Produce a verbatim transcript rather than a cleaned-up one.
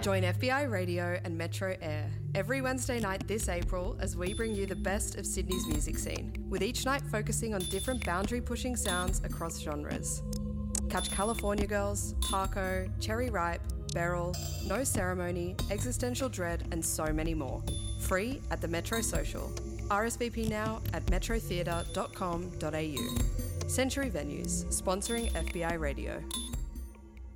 Join F B I Radio and Metro Air every Wednesday night this April as we bring you the best of Sydney's music scene, with each night focusing on different boundary-pushing sounds across genres. Catch California Girls, Taco, Cherry Ripe, Beryl, No Ceremony, Existential Dread and so many more. Free at the Metro Social. R S V P now at metro theatre dot com dot a u. Century Venues, sponsoring F B I Radio.